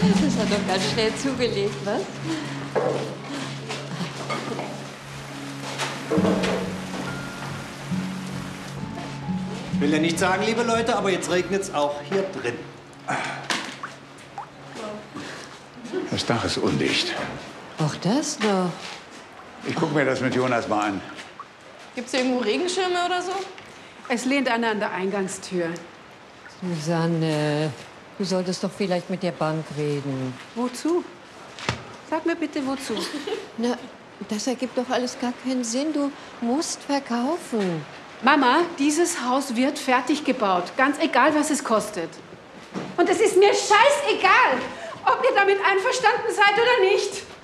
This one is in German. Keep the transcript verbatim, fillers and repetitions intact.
Das hat doch ganz schnell zugelegt, was? Ich will ja nicht sagen, liebe Leute, aber jetzt regnet es auch hier drin. Das Dach ist undicht. Auch das noch. Ich gucke mir das mit Jonas mal an. Gibt's hier irgendwo Regenschirme oder so? Es lehnt einer an der Eingangstür. Susanne, du solltest doch vielleicht mit der Bank reden. Wozu? Sag mir bitte, wozu? Na, das ergibt doch alles gar keinen Sinn. Du musst verkaufen. Mama, dieses Haus wird fertig gebaut. Ganz egal, was es kostet. Und es ist mir scheißegal, ob ihr damit einverstanden seid oder nicht.